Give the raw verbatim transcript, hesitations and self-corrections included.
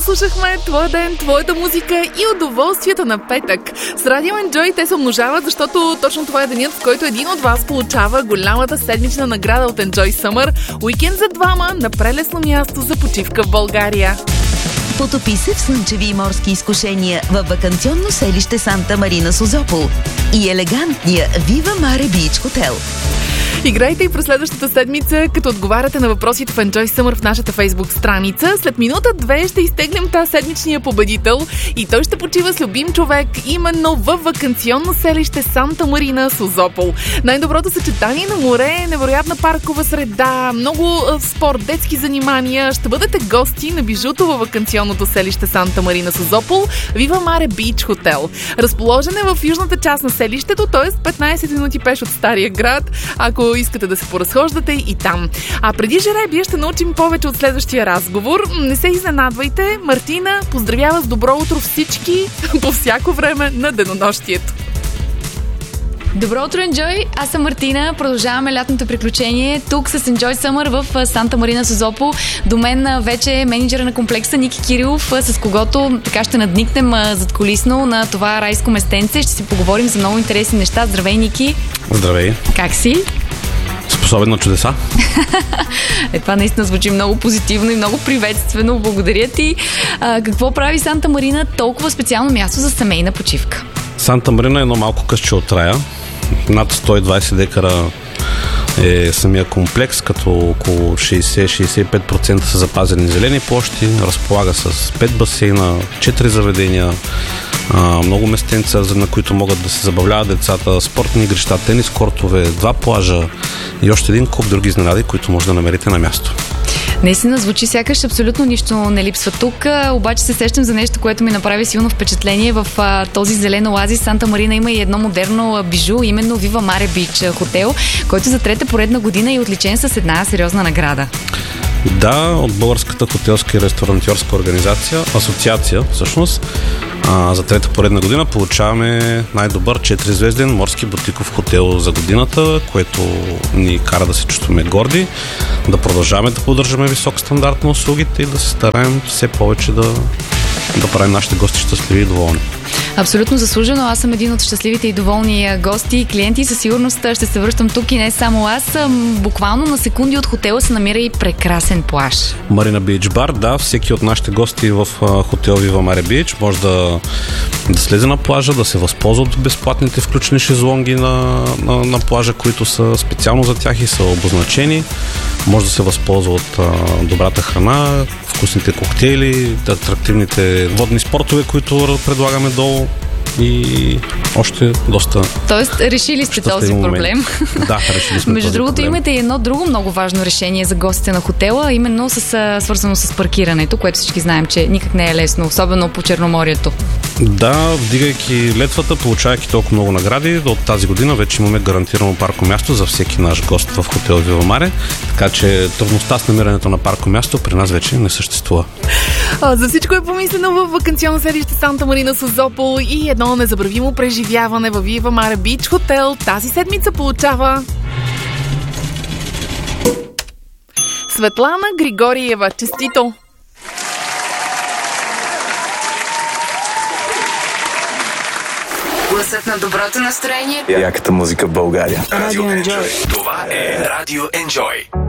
слушахме Твоя ден, твоята музика и удоволствието на петък. С Радио Enjoy те се умножават, защото точно това е денят, в който един от вас получава голямата седмична награда от Enjoy Summer. Уикенд за двама на прелесно място за почивка в България. Потопи се в слънчеви и морски изкушения във ваканционно селище Санта Марина Созопол и елегантния Viva Mare Beach Hotel. Играйте и през следващата седмица, като отговаряте на въпросите в Enjoy Summer в нашата фейсбук страница. След минута-две ще изтегнем тази седмичния победител и той ще почива с любим човек именно във ваканционно селище Санта Марина Созопол. Най-доброто съчетание на море, невероятна паркова среда, много спорт, детски занимания. Ще бъдете гости на бижуто във ваканционното селище Санта Марина Созопол, Viva Mare Beach Hotel. Разположен е в южната част на селището, т.е. петнайсет минути пеш от Стария град, ако искате да се поразхождате и там. А преди жеребия ще научим повече от следващия разговор. Не се изненадвайте, Мартина поздравява с добро утро всички по всяко време на денонощието. Добро утро, Enjoy! Аз съм Мартина. Продължаваме лятното приключение тук с Enjoy Summer в Санта Марина Созопол. До мен вече е менеджера на комплекса Ники Кирилов, с когото така ще надникнем задкулисно на това райско местенце. Ще си поговорим за много интересни неща. Здравей, Ники! Здравей! Как си? Способен на чудеса. Е, това наистина звучи много позитивно и много приветствено. Благодаря ти. А, какво прави Санта Марина толкова специално място за семейна почивка? Санта Марина е едно малко късче от рая. Над сто и двайсет декара е самия комплекс, като около шейсет до шейсет и пет процента са запазени зелени площи. Разполага с пет басейна, четири заведения, много местенца, на които могат да се забавляват децата, спортни игрища, тенис кортове, два плажа и още един куп други изненади, които може да намерите на място. Наистина звучи сякаш абсолютно нищо не липсва тук, обаче се сещам за нещо, което ми направи силно впечатление. В а, този зелен оазис Санта Марина има и едно модерно бижу, именно Viva Mare Beach Hotel, който за трета поредна година е отличен с една сериозна награда. Да, от Българската хотелска и ресторантьорска организация, асоциация всъщност, а, за трета поредна година получаваме най-добър четиризвезден морски бутиков хотел за годината, което ни кара да се чувстваме горди, да продължаваме да поддържаме висок стандарт на услугите и да се стараем все повече да, да правим нашите гости щастливи и доволни. Абсолютно заслужено. Аз съм един от щастливите и доволни гости и клиенти. Със сигурност ще се връщам тук и не само аз. Буквално на секунди от хотела се намира и прекрасен плаж. Марина Бич Бар, да, всеки от нашите гости в хотел Viva Mare Beach може да, да слезе на плажа, да се възползва от безплатните включени шезлонги на, на, на плажа, които са специално за тях и са обозначени. Може да се възползва от а, добрата храна, вкусните коктейли, атрактивните водни спортове, които предлагаме долу и още доста. Тоест, решили сте този проблем. Да, решили сме. Между този другото, проблем. имате и едно друго много важно решение за гостите на хотела, именно с, свързано с паркирането, което всички знаем, че никак не е лесно, особено по Черноморието. Да, вдигайки летвата, получавайки толкова много награди, от тази година вече имаме гарантирано парко място за всеки наш гост в хотел Viva Mare, така че трудността с намирането на парко място при нас вече не съществува. А, за всичко е помислено в ваканционно селище Санта Марина Созопол и едно незабравимо преживяване в Viva Mare Beach Hotel тази седмица получава Светлана Григориева. Честито! Гласът на доброто настроение. Яката музика в България. Радио Enjoy. Това е Радио Enjoy.